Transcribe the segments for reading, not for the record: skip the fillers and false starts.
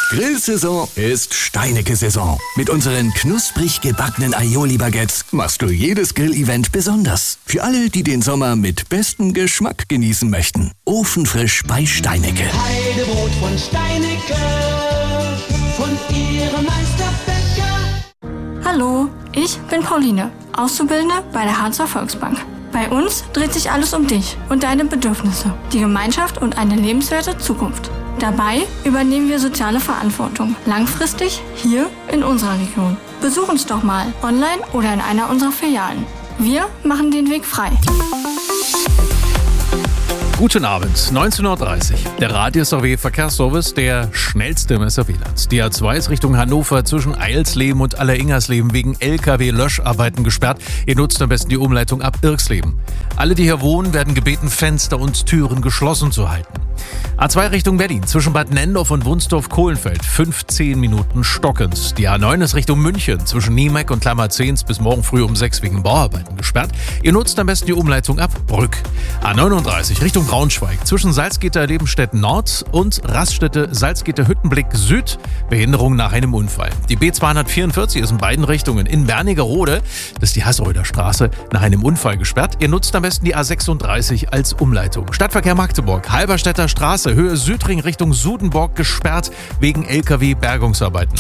Grillsaison ist Steinecke-Saison. Mit unseren knusprig gebackenen Aioli-Baguettes machst du jedes Grillevent besonders. Für alle, die den Sommer mit bestem Geschmack genießen möchten. Ofenfrisch bei Steinecke. Heidebrot von Steinecke, von ihrem Meisterbäcker. Hallo, ich bin Pauline, Auszubildende bei der Harzer Volksbank. Bei uns dreht sich alles um dich und deine Bedürfnisse, die Gemeinschaft und eine lebenswerte Zukunft. Dabei übernehmen wir soziale Verantwortung, langfristig hier in unserer Region. Besuch uns doch mal, online oder in einer unserer Filialen. Wir machen den Weg frei. Guten Abend, 19:30 Uhr. Der Radio-SRW-Verkehrsservice, der schnellste im SRW-Land. Die A2 ist Richtung Hannover zwischen Eilsleben und Alleringersleben wegen LKW-Löscharbeiten gesperrt. Ihr nutzt am besten die Umleitung ab Irksleben. Alle, die hier wohnen, werden gebeten, Fenster und Türen geschlossen zu halten. A2 Richtung Berlin, zwischen Bad Nendorf und Wunsdorf-Kohlenfeld, 15 Minuten stockend. Die A9 ist Richtung München, zwischen Niemeck und Klammerzehns bis morgen früh um 6 wegen Bauarbeiten gesperrt. Ihr nutzt am besten die Umleitung ab Brück. A39 Richtung Braunschweig, zwischen Salzgitter-Lebenstedt Nord und Raststätte-Salzgitter-Hüttenblick Süd, Behinderung nach einem Unfall. Die B244 ist in beiden Richtungen in Bernigerode, das ist die Haßröder Straße, nach einem Unfall gesperrt. Ihr nutzt am besten die A36 als Umleitung. Stadtverkehr Magdeburg, Halberstädter Straße, Höhe Südring Richtung Sudenburg gesperrt wegen LKW-Bergungsarbeiten.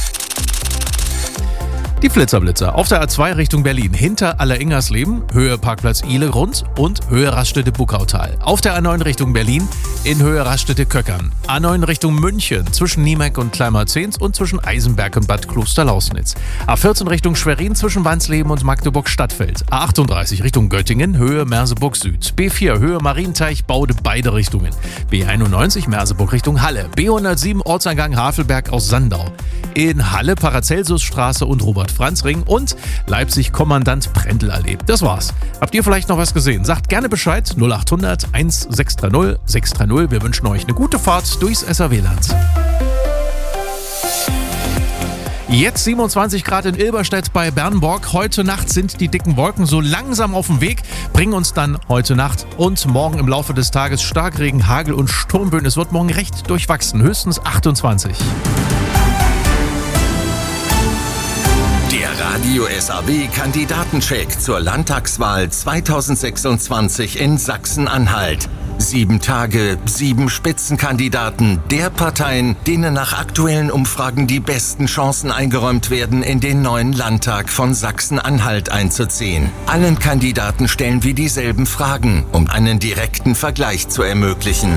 Die Flitzerblitzer auf der A2 Richtung Berlin, hinter Alleringersleben, Höhe Parkplatz Ile Rund und Höhe Raststätte Buckautal. Auf der A9 Richtung Berlin, in Höhe Raststätte Köckern. A9 Richtung München, zwischen Niemeck und Kleimarzehns und zwischen Eisenberg und Bad Klosterlausnitz. A14 Richtung Schwerin, zwischen Wansleben und Magdeburg-Stadtfeld. A38 Richtung Göttingen, Höhe Merseburg Süd. B4 Höhe Marienteich, Baude beide Richtungen. B91 Merseburg Richtung Halle. B107 Ortseingang Havelberg aus Sandau. In Halle Paracelsusstraße und Robert-Franz-Ring und Leipzig-Kommandant-Prendl-Allee. Das war's. Habt ihr vielleicht noch was gesehen? Sagt gerne Bescheid. 0800 1630 630. Wir wünschen euch eine gute Fahrt durchs SRW-Land. Jetzt 27 Grad in Ilberstedt bei Bernburg. Heute Nacht sind die dicken Wolken so langsam auf dem Weg, bringen uns dann heute Nacht und morgen im Laufe des Tages Starkregen, Hagel und Sturmböen. Es wird morgen recht durchwachsen, höchstens 28. Der Radio SAW Kandidatencheck zur Landtagswahl 2026 in Sachsen-Anhalt. 7 Tage, 7 Spitzenkandidaten der Parteien, denen nach aktuellen Umfragen die besten Chancen eingeräumt werden, in den neuen Landtag von Sachsen-Anhalt einzuziehen. Allen Kandidaten stellen wir dieselben Fragen, um einen direkten Vergleich zu ermöglichen.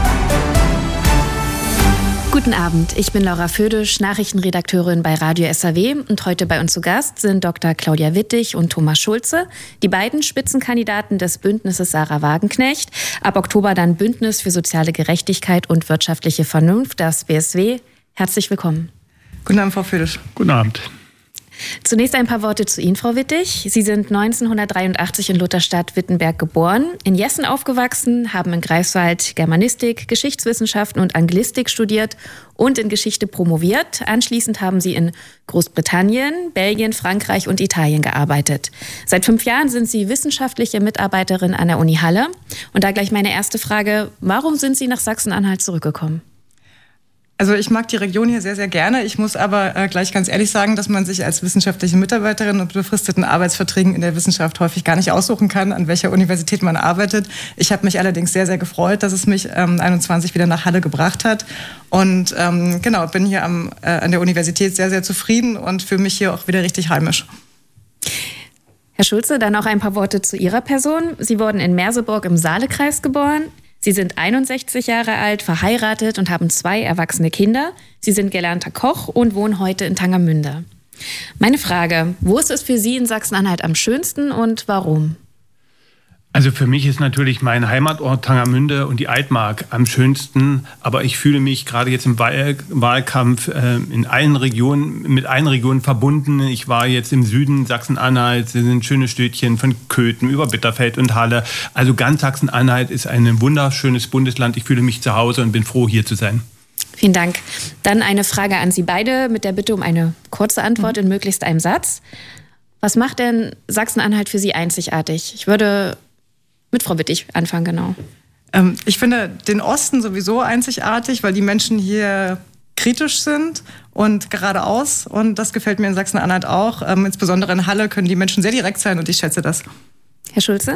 Guten Abend, ich bin Laura Födisch, Nachrichtenredakteurin bei Radio SAW und heute bei uns zu Gast sind Dr. Claudia Wittig und Thomas Schulze, die beiden Spitzenkandidaten des Bündnisses Sarah Wagenknecht, ab Oktober dann Bündnis für soziale Gerechtigkeit und wirtschaftliche Vernunft, das BSW. Herzlich willkommen. Guten Abend, Frau Födisch. Guten Abend. Zunächst ein paar Worte zu Ihnen, Frau Wittig. Sie sind 1983 in Lutherstadt-Wittenberg geboren, in Jessen aufgewachsen, haben in Greifswald Germanistik, Geschichtswissenschaften und Anglistik studiert und in Geschichte promoviert. Anschließend haben Sie in Großbritannien, Belgien, Frankreich und Italien gearbeitet. Seit 5 Jahren sind Sie wissenschaftliche Mitarbeiterin an der Uni Halle. Und da gleich meine erste Frage: Warum sind Sie nach Sachsen-Anhalt zurückgekommen? Also ich mag die Region hier sehr, sehr gerne. Ich muss aber gleich ganz ehrlich sagen, dass man sich als wissenschaftliche Mitarbeiterin und befristeten Arbeitsverträgen in der Wissenschaft häufig gar nicht aussuchen kann, an welcher Universität man arbeitet. Ich habe mich allerdings sehr, sehr gefreut, dass es mich 21 wieder nach Halle gebracht hat. Und genau, bin hier an der Universität sehr, sehr zufrieden und fühle mich hier auch wieder richtig heimisch. Herr Schulze, dann auch ein paar Worte zu Ihrer Person. Sie wurden in Merseburg im Saalekreis geboren. Sie sind 61 Jahre alt, verheiratet und haben 2 erwachsene Kinder. Sie sind gelernter Koch und wohnen heute in Tangermünde. Meine Frage: Wo ist es für Sie in Sachsen-Anhalt am schönsten und warum? Also für mich ist natürlich mein Heimatort Tangermünde und die Altmark am schönsten. Aber ich fühle mich gerade jetzt im Wahlkampf mit allen Regionen verbunden. Ich war jetzt im Süden Sachsen-Anhalt, sind schöne Städtchen von Köthen über Bitterfeld und Halle. Also ganz Sachsen-Anhalt ist ein wunderschönes Bundesland. Ich fühle mich zu Hause und bin froh, hier zu sein. Vielen Dank. Dann eine Frage an Sie beide mit der Bitte um eine kurze Antwort in möglichst einem Satz. Was macht denn Sachsen-Anhalt für Sie einzigartig? Ich würde mit Frau Wittig anfangen, genau. Ich finde den Osten sowieso einzigartig, weil die Menschen hier kritisch sind und geradeaus. Und das gefällt mir in Sachsen-Anhalt auch. Insbesondere in Halle können die Menschen sehr direkt sein und ich schätze das. Herr Schulze?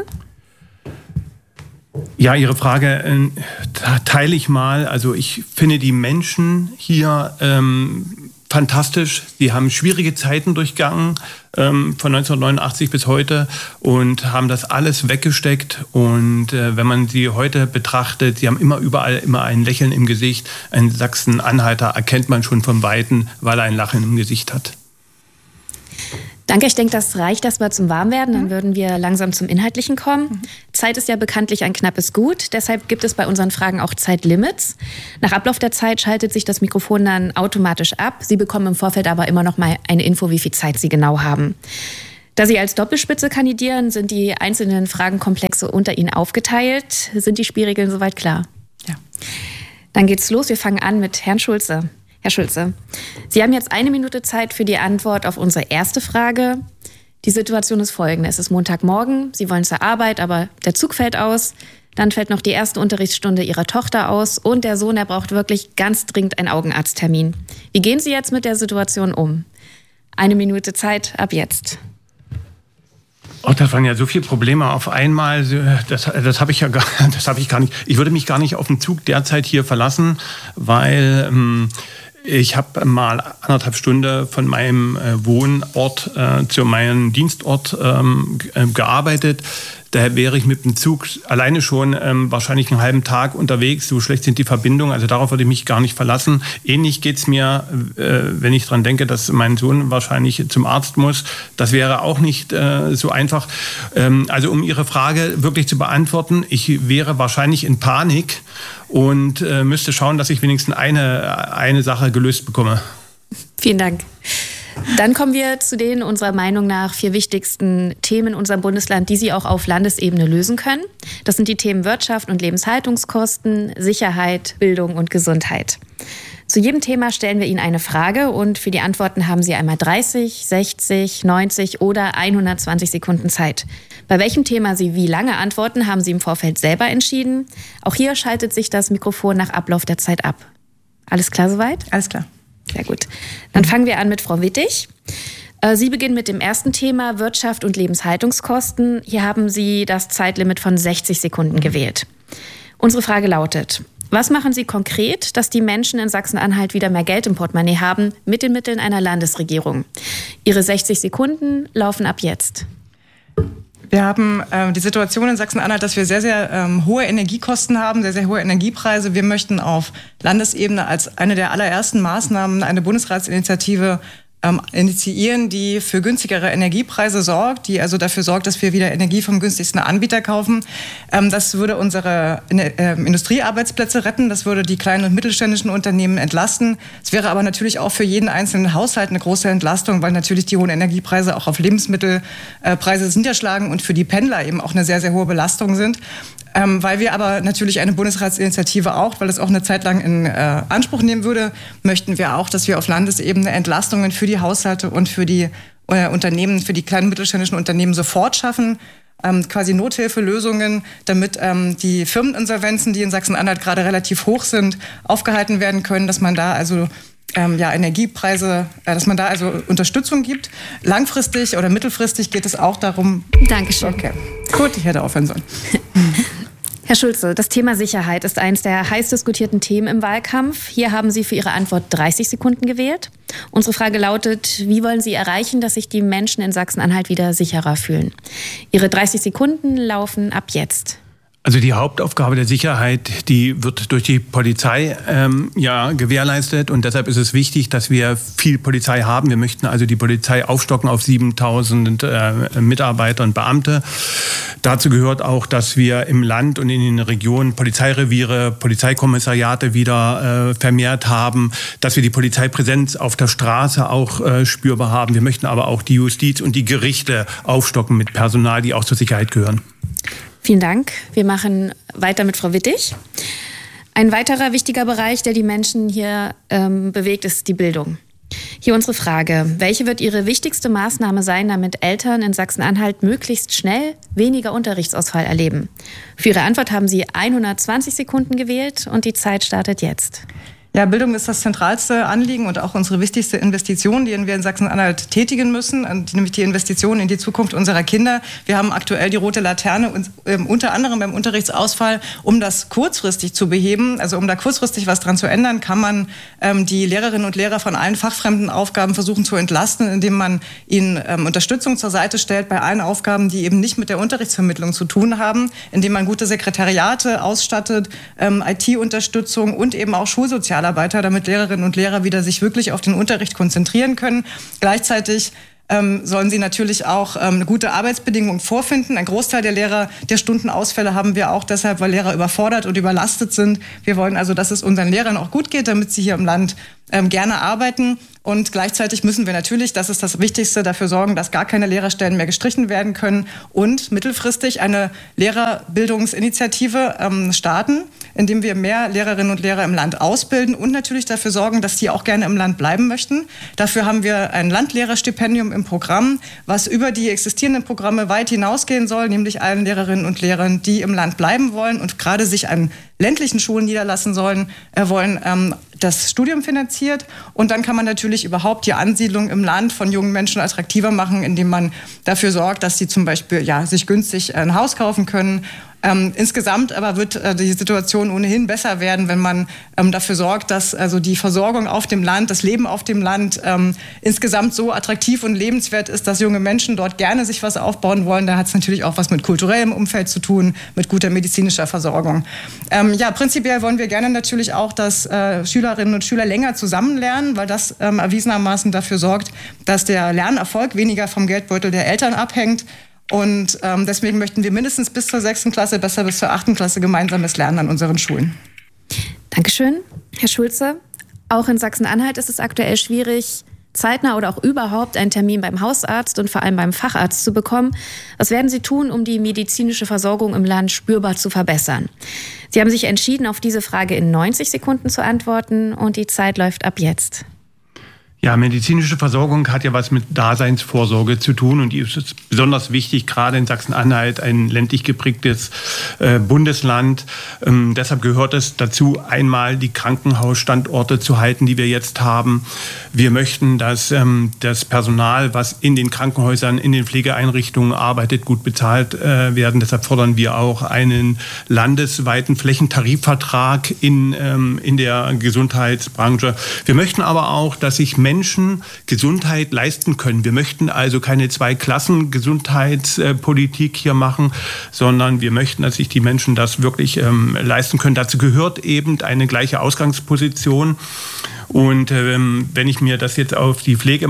Ja, Ihre Frage teile ich mal. Also ich finde die Menschen hier fantastisch. Sie haben schwierige Zeiten durchgangen, von 1989 bis heute, und haben das alles weggesteckt. Und wenn man sie heute betrachtet, sie haben überall ein Lächeln im Gesicht. Ein Sachsen-Anhalter erkennt man schon von Weitem, weil er ein Lachen im Gesicht hat. Danke, ich denke, das reicht erstmal zum Warmwerden. Dann würden wir langsam zum Inhaltlichen kommen. Zeit ist ja bekanntlich ein knappes Gut. Deshalb gibt es bei unseren Fragen auch Zeitlimits. Nach Ablauf der Zeit schaltet sich das Mikrofon dann automatisch ab. Sie bekommen im Vorfeld aber immer noch mal eine Info, wie viel Zeit Sie genau haben. Da Sie als Doppelspitze kandidieren, sind die einzelnen Fragenkomplexe unter Ihnen aufgeteilt. Sind die Spielregeln soweit klar? Ja. Dann geht's los. Wir fangen an mit Herrn Schulze. Herr Schulze, Sie haben jetzt 1 Minute Zeit für die Antwort auf unsere erste Frage. Die Situation ist folgende. Es ist Montagmorgen, Sie wollen zur Arbeit, aber der Zug fällt aus. Dann fällt noch die erste Unterrichtsstunde Ihrer Tochter aus und der Sohn, der braucht wirklich ganz dringend einen Augenarzttermin. Wie gehen Sie jetzt mit der Situation um? 1 Minute Zeit ab jetzt. Oh, das waren ja so viele Probleme auf einmal. Das habe ich gar nicht. Ich würde mich gar nicht auf den Zug derzeit hier verlassen, weil ich habe mal 1,5 Stunden von meinem Wohnort zu meinem Dienstort gearbeitet. Da wäre ich mit dem Zug alleine schon wahrscheinlich einen halben Tag unterwegs. So schlecht sind die Verbindungen. Also darauf würde ich mich gar nicht verlassen. Ähnlich geht es mir, wenn ich daran denke, dass mein Sohn wahrscheinlich zum Arzt muss. Das wäre auch nicht so einfach. Also um Ihre Frage wirklich zu beantworten, ich wäre wahrscheinlich in Panik und müsste schauen, dass ich wenigstens eine Sache gelöst bekomme. Vielen Dank. Dann kommen wir zu den unserer Meinung nach 4 wichtigsten Themen in unserem Bundesland, die Sie auch auf Landesebene lösen können. Das sind die Themen Wirtschaft und Lebenshaltungskosten, Sicherheit, Bildung und Gesundheit. Zu jedem Thema stellen wir Ihnen eine Frage und für die Antworten haben Sie einmal 30, 60, 90 oder 120 Sekunden Zeit. Bei welchem Thema Sie wie lange antworten, haben Sie im Vorfeld selber entschieden. Auch hier schaltet sich das Mikrofon nach Ablauf der Zeit ab. Alles klar soweit? Alles klar. Sehr gut. Dann fangen wir an mit Frau Wittig. Sie beginnen mit dem ersten Thema Wirtschaft und Lebenshaltungskosten. Hier haben Sie das Zeitlimit von 60 Sekunden gewählt. Unsere Frage lautet: Was machen Sie konkret, dass die Menschen in Sachsen-Anhalt wieder mehr Geld im Portemonnaie haben mit den Mitteln einer Landesregierung? Ihre 60 Sekunden laufen ab jetzt. Wir haben die Situation in Sachsen-Anhalt, dass wir sehr, sehr hohe Energiekosten haben, sehr, sehr hohe Energiepreise. Wir möchten auf Landesebene als eine der allerersten Maßnahmen eine Bundesratsinitiative initiieren, die für günstigere Energiepreise sorgt, die also dafür sorgt, dass wir wieder Energie vom günstigsten Anbieter kaufen. Das würde unsere Industriearbeitsplätze retten, das würde die kleinen und mittelständischen Unternehmen entlasten. Es wäre aber natürlich auch für jeden einzelnen Haushalt eine große Entlastung, weil natürlich die hohen Energiepreise auch auf Lebensmittelpreise niederschlagen und für die Pendler eben auch eine sehr, sehr hohe Belastung sind. Weil wir aber natürlich eine Bundesratsinitiative auch, weil es auch eine Zeit lang in Anspruch nehmen würde, möchten wir auch, dass wir auf Landesebene Entlastungen für die Haushalte und für die Unternehmen, für die kleinen mittelständischen Unternehmen sofort schaffen. Quasi Nothilfelösungen, damit die Firmeninsolvenzen, die in Sachsen-Anhalt gerade relativ hoch sind, aufgehalten werden können, dass man da also Energiepreise, dass man da also Unterstützung gibt. Langfristig oder mittelfristig geht es auch darum. Dankeschön. Okay, gut, ich hätte aufhören sollen. Herr Schulze, das Thema Sicherheit ist eines der heiß diskutierten Themen im Wahlkampf. Hier haben Sie für Ihre Antwort 30 Sekunden gewählt. Unsere Frage lautet: Wie wollen Sie erreichen, dass sich die Menschen in Sachsen-Anhalt wieder sicherer fühlen? Ihre 30 Sekunden laufen ab jetzt. Also die Hauptaufgabe der Sicherheit, die wird durch die Polizei gewährleistet und deshalb ist es wichtig, dass wir viel Polizei haben. Wir möchten also die Polizei aufstocken auf 7.000 Mitarbeiter und Beamte. Dazu gehört auch, dass wir im Land und in den Regionen Polizeireviere, Polizeikommissariate wieder vermehrt haben, dass wir die Polizeipräsenz auf der Straße auch spürbar haben. Wir möchten aber auch die Justiz und die Gerichte aufstocken mit Personal, die auch zur Sicherheit gehören. Vielen Dank. Wir machen weiter mit Frau Wittig. Ein weiterer wichtiger Bereich, der die Menschen hier bewegt, ist die Bildung. Hier unsere Frage: Welche wird Ihre wichtigste Maßnahme sein, damit Eltern in Sachsen-Anhalt möglichst schnell weniger Unterrichtsausfall erleben? Für Ihre Antwort haben Sie 120 Sekunden gewählt und die Zeit startet jetzt. Ja, Bildung ist das zentralste Anliegen und auch unsere wichtigste Investition, die wir in Sachsen-Anhalt tätigen müssen, nämlich die Investition in die Zukunft unserer Kinder. Wir haben aktuell die rote Laterne, unter anderem beim Unterrichtsausfall, um das kurzfristig zu beheben, also um da kurzfristig was dran zu ändern, kann man die Lehrerinnen und Lehrer von allen fachfremden Aufgaben versuchen zu entlasten, indem man ihnen Unterstützung zur Seite stellt bei allen Aufgaben, die eben nicht mit der Unterrichtsvermittlung zu tun haben, indem man gute Sekretariate ausstattet, IT-Unterstützung und eben auch Schulsozialarbeiter, damit Lehrerinnen und Lehrer wieder sich wirklich auf den Unterricht konzentrieren können. Gleichzeitig sollen sie natürlich auch eine gute Arbeitsbedingung vorfinden. Ein Großteil der Stundenausfälle haben wir auch deshalb, weil Lehrer überfordert und überlastet sind. Wir wollen also, dass es unseren Lehrern auch gut geht, damit sie hier im Land gerne arbeiten. Und gleichzeitig müssen wir natürlich, das ist das Wichtigste, dafür sorgen, dass gar keine Lehrerstellen mehr gestrichen werden können und mittelfristig eine Lehrerbildungsinitiative starten, indem wir mehr Lehrerinnen und Lehrer im Land ausbilden und natürlich dafür sorgen, dass die auch gerne im Land bleiben möchten. Dafür haben wir ein Landlehrerstipendium im Programm, was über die existierenden Programme weit hinausgehen soll, nämlich allen Lehrerinnen und Lehrern, die im Land bleiben wollen und gerade sich an ländlichen Schulen niederlassen wollen, das Studium finanziert. Und dann kann man natürlich überhaupt die Ansiedlung im Land von jungen Menschen attraktiver machen, indem man dafür sorgt, dass sie zum Beispiel sich günstig ein Haus kaufen können. Insgesamt aber wird die Situation ohnehin besser werden, wenn man dafür sorgt, dass also die Versorgung auf dem Land, das Leben auf dem Land insgesamt so attraktiv und lebenswert ist, dass junge Menschen dort gerne sich was aufbauen wollen. Da hat es natürlich auch was mit kulturellem Umfeld zu tun, mit guter medizinischer Versorgung. Prinzipiell wollen wir gerne natürlich auch, dass Schülerinnen und Schüler länger zusammen lernen, weil das erwiesenermaßen dafür sorgt, dass der Lernerfolg weniger vom Geldbeutel der Eltern abhängt. Und deswegen möchten wir mindestens bis zur 6. Klasse, besser bis zur 8. Klasse gemeinsames Lernen an unseren Schulen. Dankeschön, Herr Schulze. Auch in Sachsen-Anhalt ist es aktuell schwierig, zeitnah oder auch überhaupt einen Termin beim Hausarzt und vor allem beim Facharzt zu bekommen. Was werden Sie tun, um die medizinische Versorgung im Land spürbar zu verbessern? Sie haben sich entschieden, auf diese Frage in 90 Sekunden zu antworten und die Zeit läuft ab jetzt. Ja, medizinische Versorgung hat ja was mit Daseinsvorsorge zu tun und die ist besonders wichtig, gerade in Sachsen-Anhalt, ein ländlich geprägtes Bundesland. Deshalb gehört es dazu, einmal die Krankenhausstandorte zu halten, die wir jetzt haben. Wir möchten, dass das Personal, was in den Krankenhäusern, in den Pflegeeinrichtungen arbeitet, gut bezahlt werden. Deshalb fordern wir auch einen landesweiten Flächentarifvertrag in der Gesundheitsbranche. Wir möchten aber auch, dass sich Menschen Gesundheit leisten können. Wir möchten also keine Zwei-Klassen-Gesundheitspolitik hier machen, sondern wir möchten, dass sich die Menschen das wirklich leisten können. Dazu gehört eben eine gleiche Ausgangsposition. Und wenn ich mir das jetzt auf die Pflege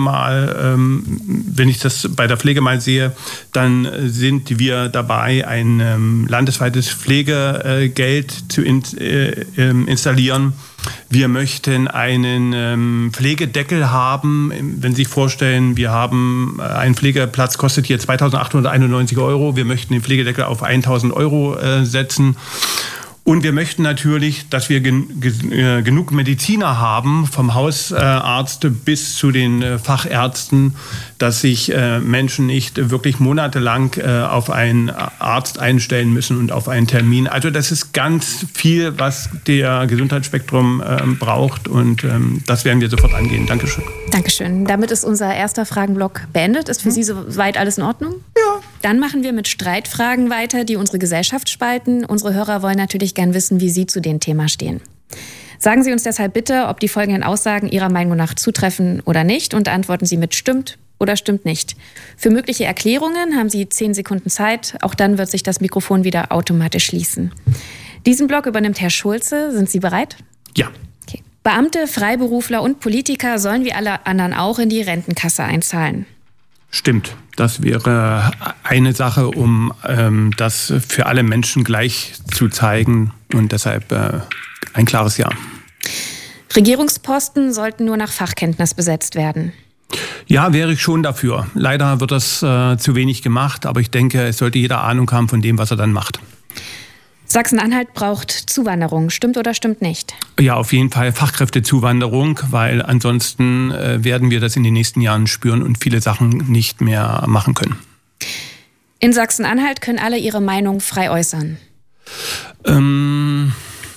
wenn ich das bei der Pflege mal sehe, dann sind wir dabei, ein landesweites Pflegegeld zu installieren. Wir möchten einen Pflegedeckel haben. Wenn Sie sich vorstellen, wir haben ein Pflegeplatz, kostet hier 2.891 €. Wir möchten den Pflegedeckel auf 1.000 € setzen. Und wir möchten natürlich, dass wir genug Mediziner haben, vom Hausarzt bis zu den Fachärzten, dass sich Menschen nicht wirklich monatelang auf einen Arzt einstellen müssen und auf einen Termin. Also das ist ganz viel, was der Gesundheitsspektrum braucht und das werden wir sofort angehen. Dankeschön. Dankeschön. Damit ist unser erster Fragenblock beendet. Ist für Sie soweit alles in Ordnung? Ja. Dann machen wir mit Streitfragen weiter, die unsere Gesellschaft spalten. Unsere Hörer wollen natürlich gern wissen, wie Sie zu dem Thema stehen. Sagen Sie uns deshalb bitte, ob die folgenden Aussagen Ihrer Meinung nach zutreffen oder nicht und antworten Sie mit stimmt oder stimmt nicht. Für mögliche Erklärungen haben Sie 10 Sekunden Zeit. Auch dann wird sich das Mikrofon wieder automatisch schließen. Diesen Block übernimmt Herr Schulze. Sind Sie bereit? Ja. Okay. Beamte, Freiberufler und Politiker sollen wie alle anderen auch in die Rentenkasse einzahlen. Stimmt. Das wäre eine Sache, um das für alle Menschen gleich zu zeigen und deshalb ein klares Ja. Regierungsposten sollten nur nach Fachkenntnis besetzt werden. Ja, wäre ich schon dafür. Leider wird das zu wenig gemacht, aber ich denke, es sollte jeder Ahnung haben von dem, was er dann macht. Sachsen-Anhalt braucht Zuwanderung. Stimmt oder stimmt nicht? Ja, auf jeden Fall Fachkräftezuwanderung, weil ansonsten werden wir das in den nächsten Jahren spüren und viele Sachen nicht mehr machen können. In Sachsen-Anhalt können alle ihre Meinung frei äußern.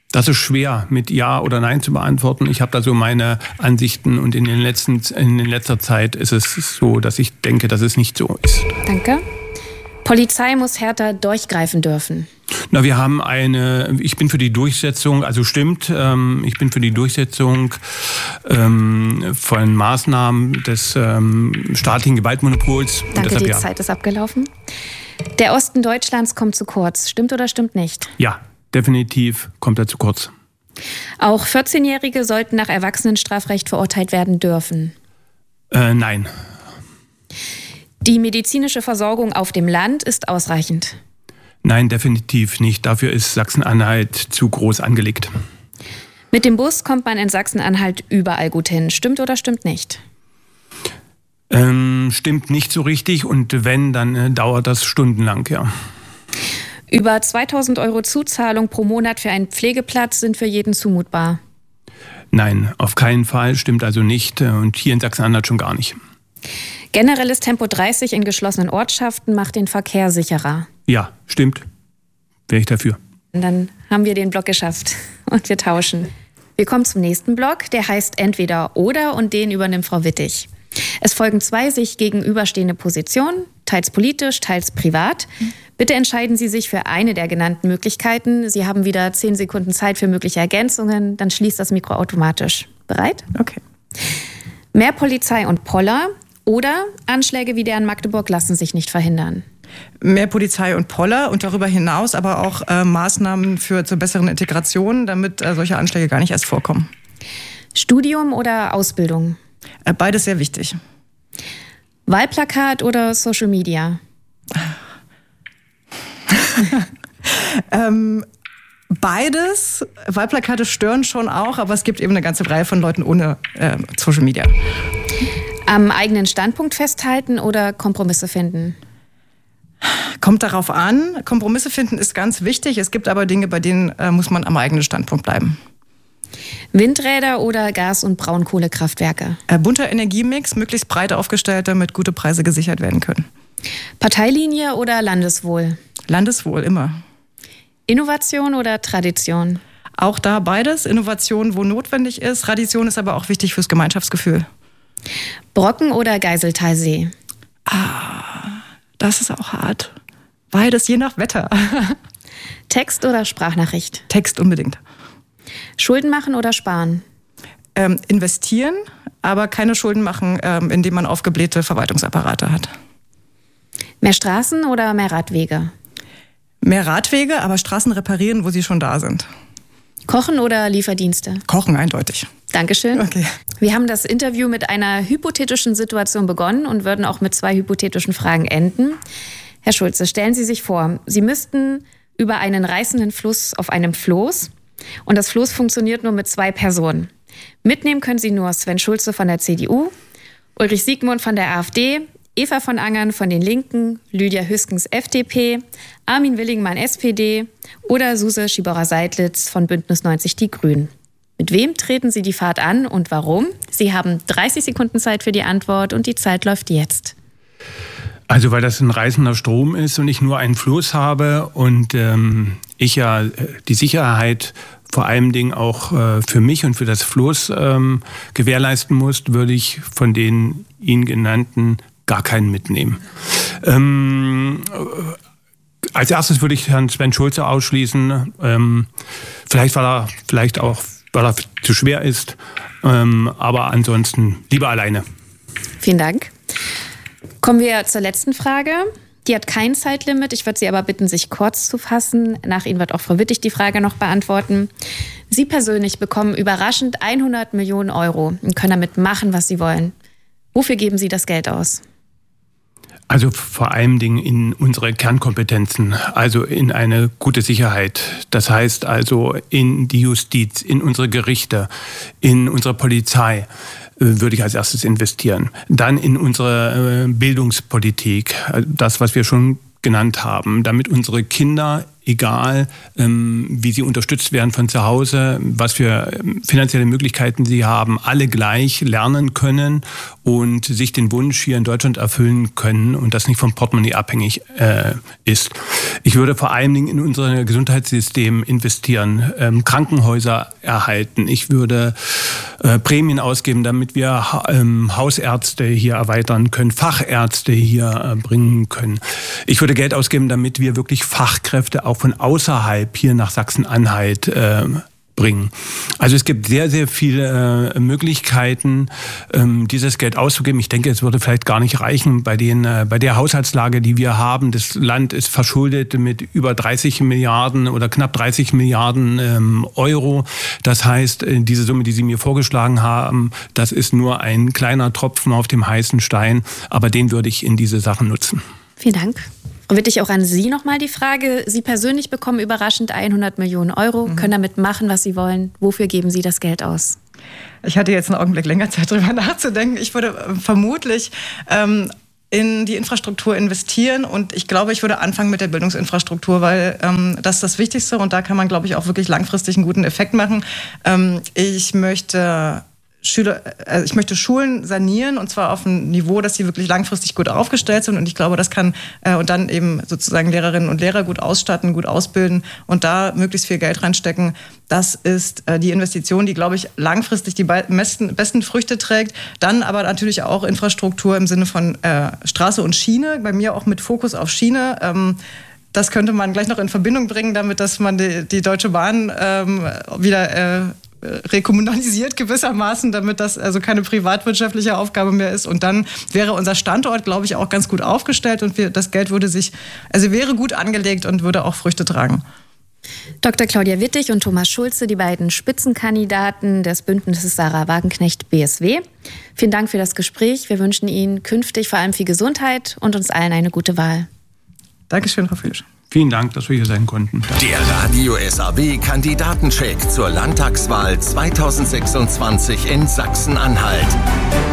Das ist schwer mit Ja oder Nein zu beantworten. Ich habe da so meine Ansichten und in letzter Zeit ist es so, dass ich denke, dass es nicht so ist. Danke. Polizei muss härter durchgreifen dürfen. Na, ich bin für die Durchsetzung, also stimmt, ich bin für die Durchsetzung von Maßnahmen des staatlichen Gewaltmonopols. Danke, die Zeit ist abgelaufen. Der Osten Deutschlands kommt zu kurz. Stimmt oder stimmt nicht? Ja, definitiv kommt er zu kurz. Auch 14-Jährige sollten nach Erwachsenenstrafrecht verurteilt werden dürfen. Nein. Die medizinische Versorgung auf dem Land ist ausreichend. Nein, definitiv nicht. Dafür ist Sachsen-Anhalt zu groß angelegt. Mit dem Bus kommt man in Sachsen-Anhalt überall gut hin. Stimmt oder stimmt nicht? Stimmt nicht so richtig und wenn, dann dauert das stundenlang, ja. Über 2.000 € Zuzahlung pro Monat für einen Pflegeplatz sind für jeden zumutbar. Nein, auf keinen Fall, stimmt also nicht und hier in Sachsen-Anhalt schon gar nicht. Generelles Tempo 30 in geschlossenen Ortschaften macht den Verkehr sicherer. Ja, stimmt. Wäre ich dafür. Und dann haben wir den Block geschafft und wir tauschen. Wir kommen zum nächsten Block, der heißt Entweder oder und den übernimmt Frau Wittig. Es folgen 2 sich gegenüberstehende Positionen, teils politisch, teils privat. Bitte entscheiden Sie sich für eine der genannten Möglichkeiten. Sie haben wieder 10 Sekunden Zeit für mögliche Ergänzungen. Dann schließt das Mikro automatisch. Bereit? Okay. Mehr Polizei und Poller oder Anschläge wie der in Magdeburg lassen sich nicht verhindern. Mehr Polizei und Poller und darüber hinaus aber auch Maßnahmen zur besseren Integration, damit solche Anschläge gar nicht erst vorkommen. Studium oder Ausbildung? Beides sehr wichtig. Wahlplakat oder Social Media? Beides. Wahlplakate stören schon auch, aber es gibt eben eine ganze Reihe von Leuten ohne Social Media. Am eigenen Standpunkt festhalten oder Kompromisse finden? Kommt darauf an. Kompromisse finden ist ganz wichtig. Es gibt aber Dinge, bei denen muss man am eigenen Standpunkt bleiben. Windräder oder Gas- und Braunkohlekraftwerke? Bunter Energiemix, möglichst breit aufgestellt, damit gute Preise gesichert werden können. Parteilinie oder Landeswohl? Landeswohl, immer. Innovation oder Tradition? Auch da beides. Innovation, wo notwendig ist. Tradition ist aber auch wichtig fürs Gemeinschaftsgefühl. Brocken oder Geiseltalsee? Das ist auch hart. Beides, je nach Wetter. Text oder Sprachnachricht? Text unbedingt. Schulden machen oder sparen? Investieren, aber keine Schulden machen, indem man aufgeblähte Verwaltungsapparate hat. Mehr Straßen oder mehr Radwege? Mehr Radwege, aber Straßen reparieren, wo sie schon da sind. Kochen oder Lieferdienste? Kochen, eindeutig. Dankeschön. Okay. Wir haben das Interview mit einer hypothetischen Situation begonnen und würden auch mit 2 hypothetischen Fragen enden. Herr Schulze, stellen Sie sich vor, Sie müssten über einen reißenden Fluss auf einem Floß und das Floß funktioniert nur mit 2 Personen. Mitnehmen können Sie nur Sven Schulze von der CDU, Ulrich Siegmund von der AfD, Eva von Angern von den Linken, Lydia Hüskens FDP, Armin Willingmann SPD oder Suse Schibora-Seidlitz von Bündnis 90 Die Grünen. Mit wem treten Sie die Fahrt an und warum? Sie haben 30 Sekunden Zeit für die Antwort und die Zeit läuft jetzt. Also weil das ein reißender Strom ist und ich nur einen Fluss habe und ich ja die Sicherheit vor allem Dingen auch für mich und für das Floß gewährleisten muss, würde ich von den Ihnen genannten gar keinen mitnehmen. Als erstes würde ich Herrn Sven Schulze ausschließen. Vielleicht weil er zu schwer ist. Aber ansonsten lieber alleine. Vielen Dank. Kommen wir zur letzten Frage. Die hat kein Zeitlimit. Ich würde Sie aber bitten, sich kurz zu fassen. Nach Ihnen wird auch Frau Wittig die Frage noch beantworten. Sie persönlich bekommen überraschend 100 Millionen € und können damit machen, was Sie wollen. Wofür geben Sie das Geld aus? Also vor allem Dingen in unsere Kernkompetenzen, also in eine gute Sicherheit. Das heißt also in die Justiz, in unsere Gerichte, in unsere Polizei würde ich als erstes investieren. Dann in unsere Bildungspolitik, das, was wir schon genannt haben, damit unsere Kinder egal wie sie unterstützt werden von zu Hause, was für finanzielle Möglichkeiten sie haben, alle gleich lernen können und sich den Wunsch hier in Deutschland erfüllen können und das nicht vom Portemonnaie abhängig ist. Ich würde vor allen Dingen in unser Gesundheitssystem investieren, Krankenhäuser erhalten. Ich würde Prämien ausgeben, damit wir Hausärzte hier erweitern können, Fachärzte hier bringen können. Ich würde Geld ausgeben, damit wir wirklich Fachkräfte auch von außerhalb hier nach Sachsen-Anhalt bringen. Also es gibt sehr, sehr viele Möglichkeiten, dieses Geld auszugeben. Ich denke, es würde vielleicht gar nicht reichen bei der Haushaltslage, die wir haben. Das Land ist verschuldet mit über 30 Milliarden oder knapp 30 Milliarden Euro. Das heißt, diese Summe, die Sie mir vorgeschlagen haben, das ist nur ein kleiner Tropfen auf dem heißen Stein. Aber den würde ich in diese Sachen nutzen. Vielen Dank. Frau Wittig, auch an Sie nochmal die Frage. Sie persönlich bekommen überraschend 100 Millionen Euro, können damit machen, was Sie wollen. Wofür geben Sie das Geld aus? Ich hatte jetzt einen Augenblick länger Zeit, darüber nachzudenken. Ich würde vermutlich in die Infrastruktur investieren und ich glaube, ich würde anfangen mit der Bildungsinfrastruktur, weil das ist das Wichtigste und da kann man, glaube ich, auch wirklich langfristig einen guten Effekt machen. Ich möchte Schulen sanieren und zwar auf einem Niveau, dass sie wirklich langfristig gut aufgestellt sind und ich glaube, das kann und dann eben sozusagen Lehrerinnen und Lehrer gut ausstatten, gut ausbilden und da möglichst viel Geld reinstecken. Das ist die Investition, die, glaube ich, langfristig die besten Früchte trägt. Dann aber natürlich auch Infrastruktur im Sinne von Straße und Schiene, bei mir auch mit Fokus auf Schiene. Das könnte man gleich noch in Verbindung bringen, damit, dass man die Deutsche Bahn wieder rekommunalisiert gewissermaßen, damit das also keine privatwirtschaftliche Aufgabe mehr ist. Und dann wäre unser Standort, glaube ich, auch ganz gut aufgestellt und das Geld wäre gut angelegt und würde auch Früchte tragen. Dr. Claudia Wittig und Thomas Schulze, die beiden Spitzenkandidaten des Bündnisses Sarah Wagenknecht-BSW. Vielen Dank für das Gespräch. Wir wünschen Ihnen künftig vor allem viel Gesundheit und uns allen eine gute Wahl. Dankeschön, Frau Filisch. Vielen Dank, dass wir hier sein konnten. Der Radio SAW Kandidatencheck zur Landtagswahl 2026 in Sachsen-Anhalt.